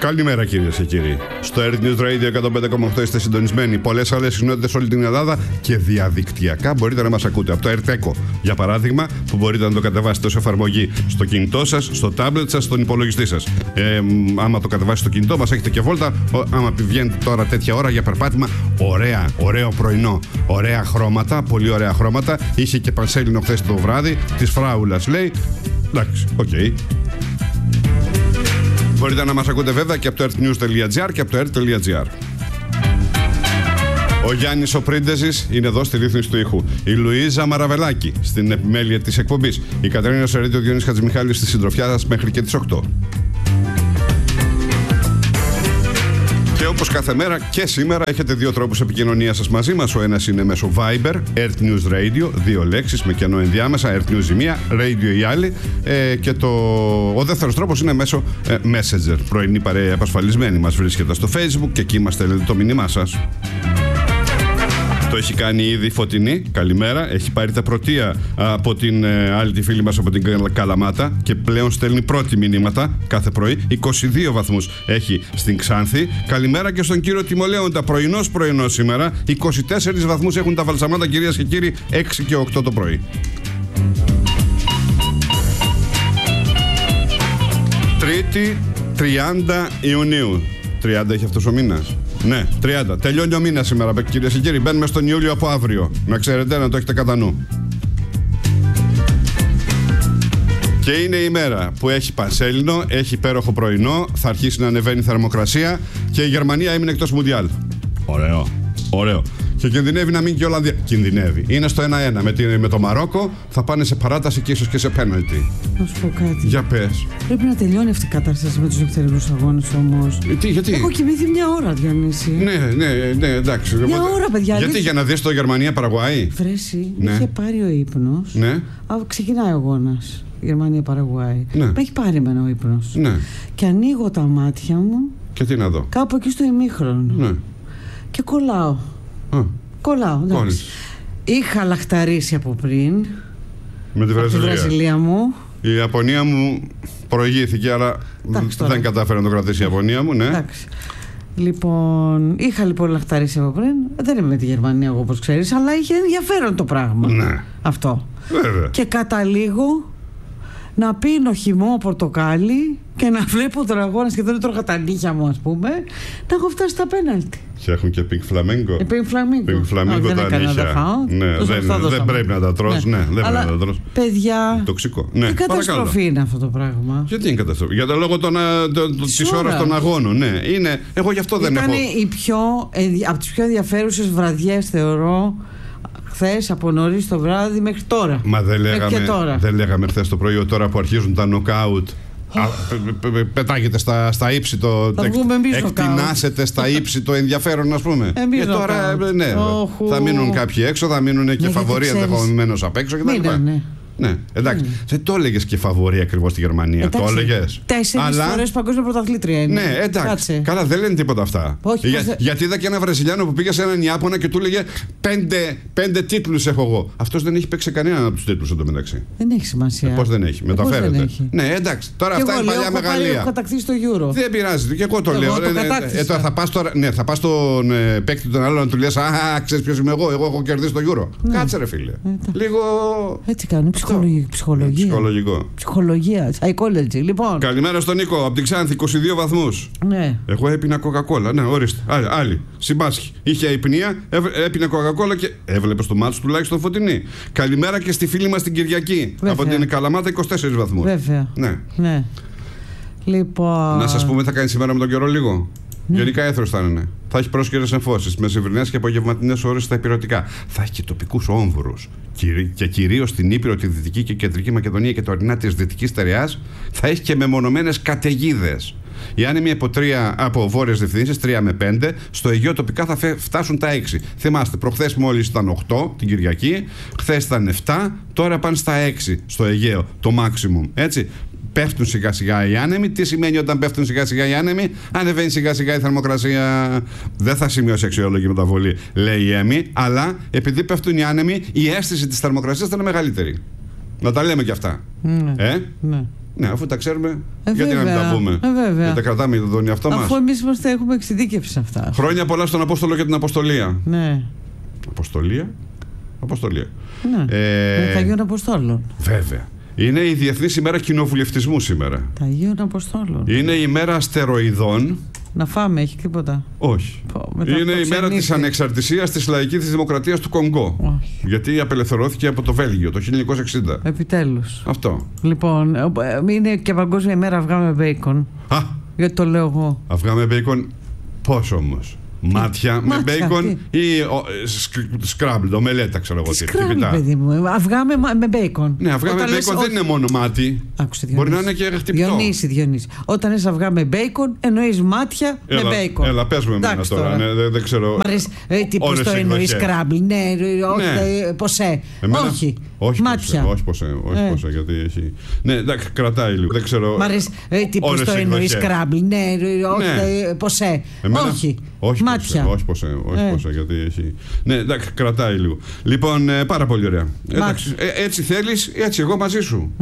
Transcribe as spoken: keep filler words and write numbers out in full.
Καλημέρα κυρίες και κύριοι. Στο Earth News Radio εκατόν πέντε κόμμα οκτώ είστε συντονισμένοι. Πολλές άλλες συχνότητες σε όλη την Ελλάδα και διαδικτυακά μπορείτε να μας ακούτε. Από το AirTeco, για παράδειγμα, που μπορείτε να το κατεβάσετε ως εφαρμογή στο κινητό σας, στο tablet σας, στον υπολογιστή σας. Ε, άμα το κατεβάσετε στο κινητό μας, έχετε και βόλτα. Άμα βγαίνετε τώρα τέτοια ώρα για περπάτημα, ωραία, ωραίο πρωινό. Ωραία χρώματα, πολύ ωραία χρώματα. Είχε και πανσέλινο χθες το βράδυ, της Φράουλας λέει. Εντάξει, οκ. Okay. Μπορείτε να μας ακούτε βέβαια και από το earthnews τελεία gr και από το earth τελεία gr. Ο Γιάννης ο Πρίντεζης είναι εδώ στη ρύθμιση του ήχου. Η Λουίζα Μαραβελάκη στην επιμέλεια της εκπομπής. Η Κατερίνα Σερίδη, ο Διονύσης Χατζημιχάλης στη συντροφιά σας μέχρι και τις οκτώ. Και όπως κάθε μέρα και σήμερα έχετε δύο τρόπους επικοινωνίας σας μαζί μας. Ο ένας είναι μέσω Viber, Earth News Radio, δύο λέξεις με κενό ενδιάμεσα, Earth News η μία, Radio η άλλη. Ε, και το... ο δεύτερος τρόπος είναι μέσω ε, Messenger. Πρωινή παρέα επασφαλισμένη μας βρίσκεται στο Facebook και εκεί μας στέλνετε το μήνυμά σας. Το έχει κάνει ήδη η Φωτεινή. Καλημέρα. Έχει πάρει τα πρωτεία από την ε, άλλη τη φίλη μας από την Καλαμάτα και πλέον στέλνει πρώτη μηνύματα κάθε πρωί. είκοσι δύο βαθμούς έχει στην Ξάνθη. Καλημέρα και στον κύριο Τιμολέοντα. Πρωινός πρωινός σήμερα. είκοσι τέσσερις βαθμούς έχουν τα Βαλσαμάτα, κυρίες και κύριοι. έξι και οκτώ το πρωί. Τρίτη τριάντα Ιουνίου. τριάντα έχει αυτός ο μήνας. Ναι, τριάντα. Τελειώνει ο μήνας σήμερα, κυρίες και κύριοι. Μπαίνουμε στον Ιούλιο από αύριο. Να ξέρετε, να το έχετε κατά νου. Και είναι η μέρα που έχει πανσέλινο, έχει υπέροχο πρωινό, θα αρχίσει να ανεβαίνει η θερμοκρασία και η Γερμανία έμεινε εκτός Μουντιάλ. Ωραίο, ωραίο. Και κινδυνεύει να μείνει και η Ολλανδία. Κινδυνεύει. Είναι στο ένα ένα. Με, με το Μαρόκο θα πάνε σε παράταση και ίσως και σε πέναλτι. Να σου πω κάτι. Για πες. Πρέπει να τελειώνει αυτή η κατάσταση με τους νυχτερινούς αγώνες όμως. Ε, τι, γιατί? Έχω κοιμήθει μια ώρα, Διονύση. Ναι, ναι, ναι, εντάξει. Μια οπότε... ώρα, παιδιά. Γιατί, για να δεις το Γερμανία-Παραγουάη. Φρέση, ναι. Είχε πάρει ο ύπνος. Ναι. Α, ξεκινάει ο αγώνας. Γερμανία-Παραγουάη. Ναι. Με έχει πάρει εμένα ο ύπνος. Ναι. Και ανοίγω τα μάτια μου. Και τι να δω. Κάπου εκεί στο ημίχρονο. Ναι. Και κολλάω. Α. Κολλάω, εντάξει. Είχα λαχταρίσει από πριν. Με τη Βραζιλία. Τη Βραζιλία μου. Η Ιαπωνία μου προηγήθηκε, αλλά εντάξει, δεν κατάφερε να το κρατήσει η Ιαπωνία μου, ναι. Εντάξει. Λοιπόν, είχα λοιπόν λαχταρίσει από πριν. Δεν είμαι με τη Γερμανία εγώ, όπως ξέρεις, αλλά είχε ενδιαφέρον το πράγμα. Ναι. Αυτό. Βέβαια. Και καταλήγω να πίνω χυμό πορτοκάλι και να βλέπω τον αγώνα, σχεδόν τρώγα τα νύχια μου, ας πούμε, να έχω φτάσει στα πέναλτι. Και έχουν και Pink Flamingo. Ε, Pink Flamingo. Pink Flamingo Α, τα δεν νύχια. φάω, ναι, δεν, δεν πρέπει να τα τρως. Ναι, ναι δεν αλλά, πρέπει να τα τρως. Παιδιά, τοξικό. Ναι, τι καταστροφή είναι αυτό το πράγμα. Γιατί είναι καταστροφή? Για το λόγο της ώρας των αγώνων. Ναι, είναι, εγώ γι' αυτό δεν έχω. Ήταν η πιο, από τις πιο ενδιαφέρουσες βραδιές, θεωρώ, χθες από νωρίς το βράδυ μέχρι τώρα. Μα δεν λέγαμε, τώρα. δεν λέγαμε χθες το πρωί, τώρα που αρχίζουν τα νοκάουτ. Πετάγεται στα, στα ύψη το. Εκτινάσεται στα ύψη το ενδιαφέρον, ας πούμε. Και τώρα ναι, oh, θα μείνουν κάποιοι έξω, θα μείνουν και φαβοροί ενδεχομένως απ' έξω κτλ. Ναι, εντάξει. Mm. Δεν το έλεγες και φαβορή ακριβώς στη Γερμανία. Εντάξει. Το έλεγες. Τέσσερις Αλλά... φορές παγκόσμια πρωταθλήτρια είναι. Ναι, εντάξει. Κάτσε. Καλά, δεν λένε τίποτα αυτά. Όχι, Για, δε... Γιατί είδα και ένα Βραζιλιάνο που πήγε σε έναν Ιάπωνα και του έλεγε πέντε, πέντε τίτλους έχω εγώ. Αυτός δεν έχει παίξει κανέναν από τους τίτλους εντωμεταξύ. Δεν έχει σημασία. Ε, πώς δεν έχει, μεταφέρεται. Δεν έχει. Ναι, εντάξει. Τώρα και αυτά εγώ, είναι παλιά λέω, μεγαλεία. Έχω κατακτήσει το Euro. Δεν πειράζει. Και εγώ το λέω. Το θα πας τώρα, ναι, θα πας στον παίκτη τον άλλο να του λες α, ξέρεις ποιος είμαι εγώ, εγώ έχω κερδίσει το Euro. Κάτσε ρε φίλε. Λίγο. Έτσι κάνουν ψυχολογία. Ψυχολογικό. Ψυχολογία, psychology, λοιπόν. Καλημέρα στον Νίκο, από την Ξάνθη, είκοσι δύο βαθμούς. Ναι. Εγώ έπινα κοκακόλα. Ναι, ορίστε. Άλλη, άλλη. Συμπάσχει. Είχε αϊπνία, έπινε κοκακόλα και έβλεπε στο μάτι τουλάχιστον Φωτεινή. Καλημέρα και στη φίλη μας την Κυριακή. Βέβαια. Από την Καλαμάτα, είκοσι τέσσερις βαθμούς. Βέβαια. Ναι. ναι. Λοιπόν. Να σας πούμε τι θα κάνει σήμερα με τον καιρό λίγο. Ναι. Γενικά έθρος θα είναι. Θα έχει πρόσκαιρες εμφώσεις, μεσημβρινές και απογευματινές ώρες στα υπηρετικά. Θα έχει και τοπικούς όμβουρους. Και κυρίως στην Ήπειρο, τη Δυτική και Κεντρική Μακεδονία και το ορεινά της Δυτικής Στερεάς θα έχει και μεμονωμένες καταιγίδες. Οι άνεμοι από, από βόρειες διευθύνσεις τρία με πέντε, στο Αιγαίο τοπικά θα φτάσουν τα έξι. Θυμάστε, προχθές μόλις ήταν οκτώ την Κυριακή, χθες ήταν επτά, τώρα πάνε στα έξι στο Αιγαίο, το maximum. Έτσι. Πέφτουν σιγά σιγά οι άνεμοι. Τι σημαίνει όταν πέφτουν σιγά σιγά οι άνεμοι? Ανεβαίνει σιγά σιγά η θερμοκρασία. Δεν θα σημειώσει αξιόλογη μεταβολή, λέει η Έμι, αλλά επειδή πέφτουν οι άνεμοι, η αίσθηση της θερμοκρασίας θα είναι μεγαλύτερη. Να τα λέμε κι αυτά. Ναι. Ε? Ναι. Ναι, αφού τα ξέρουμε, Ε, γιατί βέβαια, να μην τα πούμε. ε, βέβαια. Γιατί τα κρατάμε για τον εαυτό μας. Αφού εμείς είμαστε, έχουμε εξειδίκευση σε αυτά. Χρόνια πολλά στον Απόστολο και την Αποστολία. Ναι. Αποστολία. Αποστολία. Ναι. Ε, Τα Αγίων Αποστόλων. Βέβαια. Είναι η Διεθνής ημέρα κοινοβουλευτισμού σήμερα. Τα Αγίων Αποστόλων. Είναι η ημέρα αστεροειδών. Να φάμε, έχει τίποτα. Όχι. Πω, μετά Είναι από το η μέρα της ξενύχτη. ανεξαρτησίας της λαϊκής δημοκρατίας του Κονγκό. Όχι. Γιατί απελευθερώθηκε από το Βέλγιο το χίλια εννιακόσια εξήντα. Επιτέλους. Αυτό. Λοιπόν, ε, είναι και Παγκόσμια ημέρα αυγά με μπέικον. Α, Γιατί το λέω εγώ. αυγά με μπέικον πώς όμως? Μάτια με Μάτια, μπέικον τι? ή σκράμπλ, ομελέτα ξέρω εγώ τι. Σκράμπι, χτυπητά. παιδί μου. Αυγά με, με μπέικον. Ναι, αυγά Όταν με λες, μπέικον δεν όχι. είναι μόνο μάτι. Άκουσε, Μπορεί να Διονύση. είναι και χτυπητό. Διονύση, Διονύση. Όταν λες αυγά με μπέικον, εννοείς μάτια Έλα, με μπέικον. Έλα, πες μου εμένα Εντάξει τώρα. Ναι, δεν, δεν ξέρω. Μ' αρέσει. Ε, τι, πώς όλες το οι εννοείς εκδοχές. σκράμπλ. Ναι, ε, όχι, Ναι. ε, ποσέ. Εμένα- Όχι. Όχι Μάτια. ποσέ, όχι ποσέ, όχι Ε. ποσέ, γιατί έχει. Ναι, εντάξει, κρατάει λίγο. Δεν ξέρω. Μ' αρέσει. Ε, τι, πώς όλες το οι εννοείς εκδοχές. σκράμπλ. Ναι, ε, όχι, Ναι. ε, ποσέ. Εμένα- Όχι. Όχι Μάτια. ποσέ, όχι ποσέ, όχι Ε. ποσέ, γιατί έχει. Ναι, εντάξει, κρατάει λίγο. Λοιπόν, ε, πάρα πολύ ωραία. Εντάξει, ε, έτσι θέλεις, έτσι εγώ μαζί σου.